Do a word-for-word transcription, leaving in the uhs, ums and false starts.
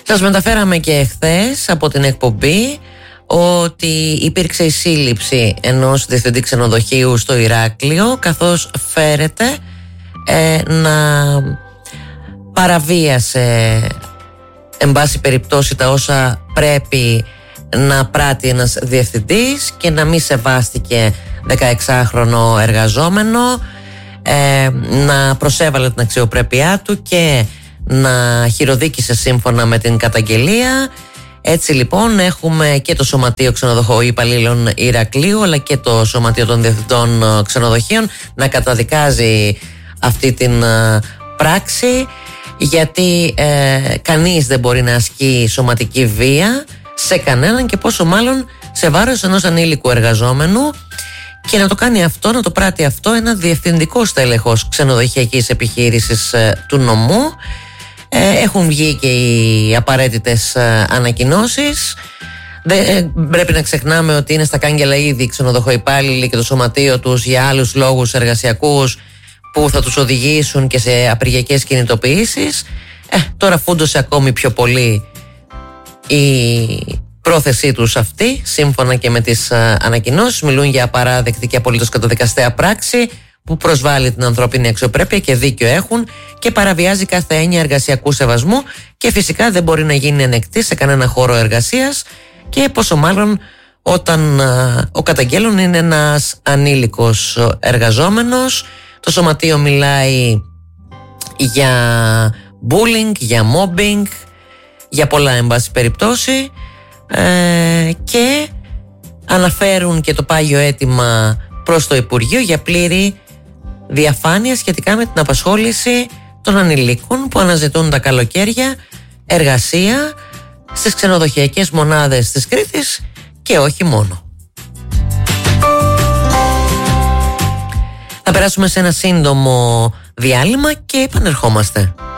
Σας μεταφέραμε και εχθές από την εκπομπή ότι υπήρξε η σύλληψη ενός διευθυντή ξενοδοχείου στο Ηράκλειο, καθώς φέρεται ε, να παραβίασε εν πάση περιπτώσει τα όσα πρέπει να πράττει ένας διευθυντής και να μην σεβάστηκε δεκαεξάχρονο εργαζόμενο, ε, να προσέβαλε την αξιοπρέπειά του και να χειροδίκησε σύμφωνα με την καταγγελία. Έτσι λοιπόν έχουμε και το Σωματείο Ξενοδοχείου Υπαλλήλων Ηρακλείου αλλά και το Σωματείο των Διευθυντών Ξενοδοχείων να καταδικάζει αυτή την ε, πράξη, γιατί ε, κανείς δεν μπορεί να ασκεί σωματική βία σε κανέναν και πόσο μάλλον σε βάρος ενός ανήλικου εργαζόμενου, και να το κάνει αυτό, να το πράττει αυτό ένα διευθυντικό στέλεχος ξενοδοχειακής επιχείρησης ε, του νομού. Ε, έχουν βγει και οι απαραίτητες ε, ανακοινώσεις. Δεν ε, πρέπει να ξεχνάμε ότι είναι στα κάγκελα ήδη οι ξενοδοχοϊπάλληλοι και το σωματείο τους για άλλους λόγους εργασιακούς που θα τους οδηγήσουν και σε απεργιακές κινητοποιήσεις. Ε, τώρα φούντωσε ακόμη πιο πολύ η πρόθεσή τους αυτή, σύμφωνα και με τις ε, ανακοινώσεις. Μιλούν για απαράδεκτη και απολύτως καταδικαστέα πράξη που προσβάλλει την ανθρώπινη αξιοπρέπεια, και δίκιο έχουν, και παραβιάζει κάθε έννοια εργασιακού σεβασμού και φυσικά δεν μπορεί να γίνει ανεκτή σε κανένα χώρο εργασίας, και πόσο μάλλον όταν α, ο καταγγέλων είναι ένας ανήλικος εργαζόμενος. Το σωματείο μιλάει για bullying, για mobbing, για πολλά εν πάση περιπτώσει, ε, και αναφέρουν και το πάγιο αίτημα προς το Υπουργείο για πλήρη διαφάνεια σχετικά με την απασχόληση των ανηλίκων που αναζητούν τα καλοκαίρια εργασία στις ξενοδοχειακές μονάδες της Κρήτης και όχι μόνο. Θα περάσουμε σε ένα σύντομο διάλειμμα και επανερχόμαστε.